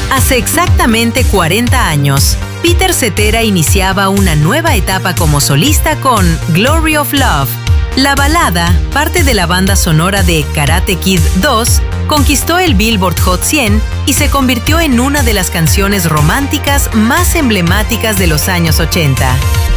Hace exactamente 40 años, Peter Cetera iniciaba una nueva etapa como solista con Glory of Love. La balada, parte de la banda sonora de Karate Kid 2, conquistó el Billboard Hot 100 y se convirtió en una de las canciones románticas más emblemáticas de los años 80.